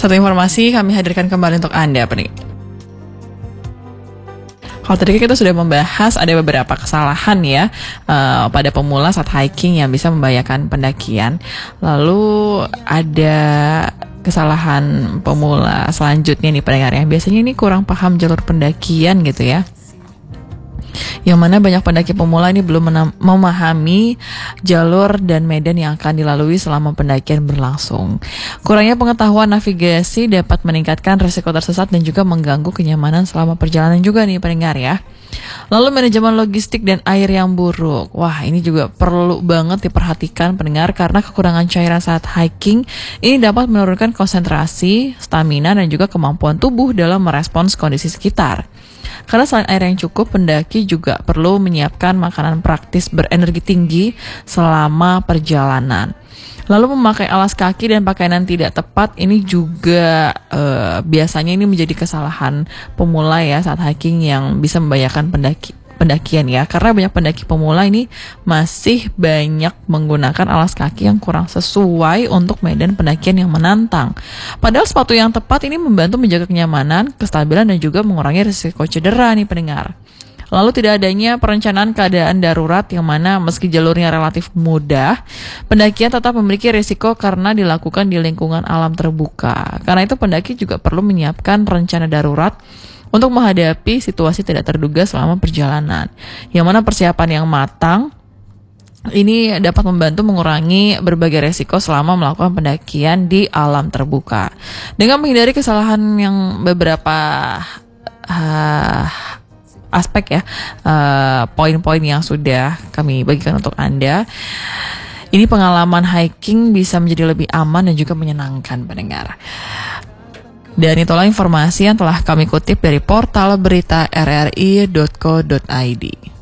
Satu informasi kami hadirkan kembali untuk Anda, pendengar. Kalau tadi kita sudah membahas ada beberapa kesalahan ya pada pemula saat hiking yang bisa membahayakan pendakian. Lalu ada kesalahan pemula selanjutnya nih pendengar ya. Biasanya ini kurang paham jalur pendakian gitu ya. Yang mana banyak pendaki pemula ini belum memahami jalur dan medan yang akan dilalui selama pendakian berlangsung. Kurangnya pengetahuan navigasi dapat meningkatkan risiko tersesat dan juga mengganggu kenyamanan selama perjalanan juga nih pendengar ya. Lalu manajemen logistik dan air yang buruk. Wah, ini juga perlu banget diperhatikan pendengar karena kekurangan cairan saat hiking ini dapat menurunkan konsentrasi, stamina dan juga kemampuan tubuh dalam merespons kondisi sekitar. Karena selain air yang cukup, pendaki juga perlu menyiapkan makanan praktis berenergi tinggi selama perjalanan. Lalu memakai alas kaki dan pakaian yang tidak tepat ini juga biasanya ini menjadi kesalahan pemula ya saat hiking yang bisa membahayakan pendakian ya. Karena banyak pendaki pemula ini masih banyak menggunakan alas kaki yang kurang sesuai untuk medan pendakian yang menantang. Padahal sepatu yang tepat ini membantu menjaga kenyamanan, kestabilan dan juga mengurangi risiko cedera nih pendengar. Lalu tidak adanya perencanaan keadaan darurat yang mana meski jalurnya relatif mudah, pendakian tetap memiliki risiko karena dilakukan di lingkungan alam terbuka. Karena itu pendaki juga perlu menyiapkan rencana darurat untuk menghadapi situasi tidak terduga selama perjalanan. Yang mana persiapan yang matang ini dapat membantu mengurangi berbagai resiko selama melakukan pendakian di alam terbuka. Dengan menghindari kesalahan yang beberapa aspek ya, poin-poin yang sudah kami bagikan untuk Anda, ini pengalaman hiking bisa menjadi lebih aman dan juga menyenangkan pendengar. Dan itulah informasi yang telah kami kutip dari portal berita rri.co.id.